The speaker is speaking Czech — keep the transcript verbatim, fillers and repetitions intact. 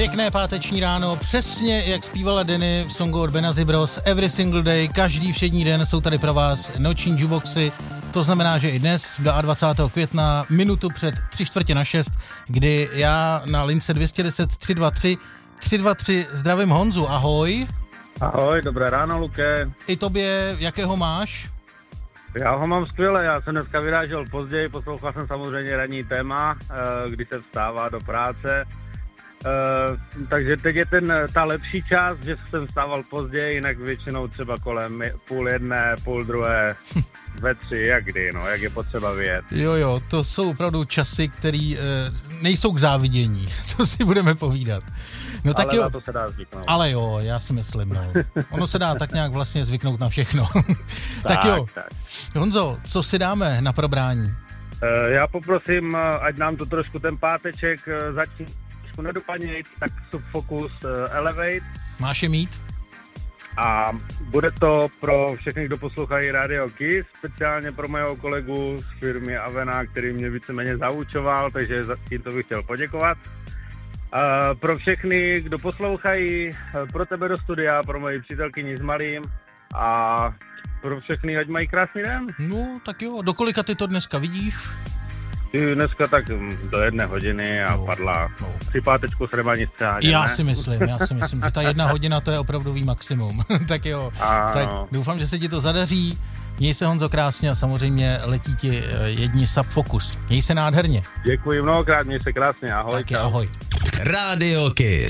Pěkné páteční ráno, přesně jak zpívala Denny v songu od Benazzy Bros. Every single day, každý všední den jsou tady pro vás noční jukeboxy. To znamená, že i dnes, dvacátého druhého května, minutu před tři čtvrtě na šest, kdy já na lince dvě stě deset tři dva tři tři dva tři zdravím Honzu, ahoj. Ahoj, dobré ráno, Luke. I tobě, jakého máš? Já ho mám skvěle, já jsem dneska vyrážel později, poslouchal jsem samozřejmě ranní téma, kdy se vstává do práce. Uh, takže teď je ten, ta lepší část, že jsem vstával později, jinak většinou třeba kolem půl jedné, půl druhé, ve tři, jak kdy, no, jak je potřeba vyjet. Jo, jo, to jsou opravdu časy, které uh, nejsou k závidění, co si budeme povídat. No tak ale jo, na to se dá zvyknout. Ale jo, já si myslím, no. Ono se dá tak nějak vlastně zvyknout na všechno. tak, tak jo, tak. Honzo, co si dáme na probrání? Uh, já poprosím, ať nám to trošku ten páteček uh, začne nedopadnějc, tak Subfocus uh, Elevate. Máš je mít? A bude to pro všechny, kdo poslouchají Radio Kiss, speciálně pro mého kolegu z firmy Avena, který mě víceméně zaučoval, takže za tímto bych chtěl poděkovat. Uh, pro všechny, kdo poslouchají, pro tebe do studia, pro moji přítelkyni s malým a pro všechny, ať mají krásný den. No, tak jo, do kolika ty to dneska vidíš? Dneska tak do jedné hodiny a no, padla no. Při pátečku s remanice. Já si myslím, já si myslím, že ta jedna hodina to je opravdový maximum. tak jo, tak doufám, že se ti to zadaří. Měj se, Honzo, krásně a samozřejmě letí ti jedni Subfocus. Měj se nádherně. Děkuji mnohokrát, měj se krásně, ahoj. Taky ahoj. Radio Kiss.